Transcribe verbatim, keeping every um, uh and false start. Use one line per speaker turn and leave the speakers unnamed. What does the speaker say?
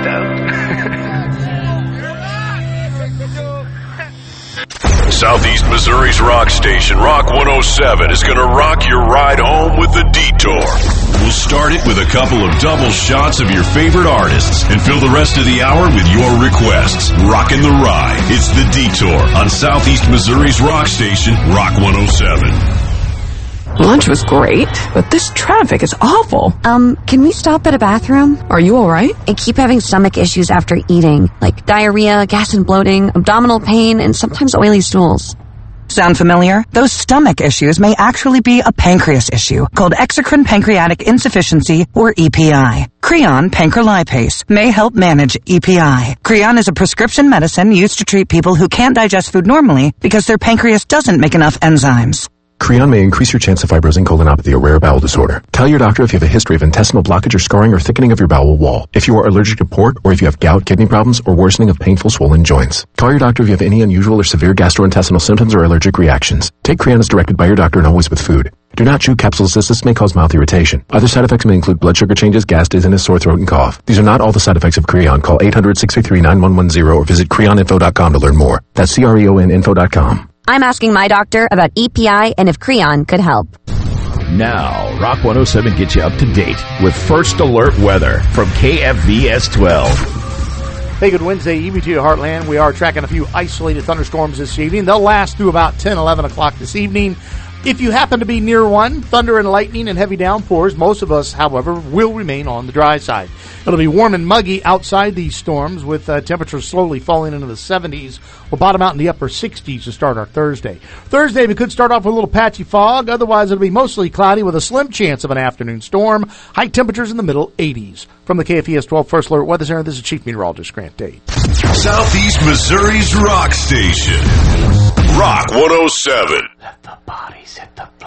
Southeast Missouri's rock station, Rock one oh seven, is going to rock your ride home with The Detour. We'll start it with a couple of double shots of your favorite artists and fill the rest of the hour with your requests. Rockin' the ride. It's The Detour on Southeast Missouri's rock station, Rock one oh seven.
Lunch was great, but this traffic is awful.
Um, can we stop at a bathroom?
Are you alright?
I keep having stomach issues after eating, like diarrhea, gas and bloating, abdominal pain, and sometimes oily stools.
Sound familiar? Those stomach issues may actually be a pancreas issue called exocrine pancreatic insufficiency, or E P I. Creon pancrelipase may help manage E P I. Creon is a prescription medicine used to treat people who can't digest food normally because their pancreas doesn't make enough enzymes.
Creon may increase your chance of fibrosing colonopathy, a rare bowel disorder. Tell your doctor if you have a history of intestinal blockage or scarring or thickening of your bowel wall, if you are allergic to pork, or if you have gout, kidney problems, or worsening of painful swollen joints. Call your doctor if you have any unusual or severe gastrointestinal symptoms or allergic reactions. Take Creon as directed by your doctor and always with food. Do not chew capsules as this may cause mouth irritation. Other side effects may include blood sugar changes, gas, dizziness, sore throat, and cough. These are not all the side effects of Creon. Call eight hundred, six three three, nine one one zero or visit creon info dot com to learn more. That's C R E O N info dot com.
I'm asking my doctor about E P I and if Creon could help.
Now, Rock one oh seven gets you up to date with First Alert Weather from K F V S twelve.
Hey, good Wednesday evening to you, Heartland. We are tracking a few isolated thunderstorms this evening. They'll last through about ten, eleven o'clock this evening. If you happen to be near one, thunder and lightning and heavy downpours. Most of us, however, will remain on the dry side. It'll be warm and muggy outside these storms with uh, temperatures slowly falling into the seventies. We'll bottom out in the upper sixties to start our Thursday. Thursday, we could start off with a little patchy fog. Otherwise, it'll be mostly cloudy with a slim chance of an afternoon storm. High temperatures in the middle eighties. From the K F V S twelve First Alert Weather Center, this is Chief Meteorologist Grant Tate.
Southeast Missouri's rock station, Rock one oh seven.
Let the bodies hit the